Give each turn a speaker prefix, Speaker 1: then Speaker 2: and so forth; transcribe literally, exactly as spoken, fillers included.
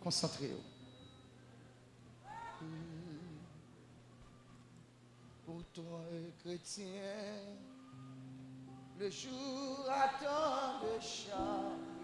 Speaker 1: Concentrez-vous. Pour toi, chrétien, le jour attend de char.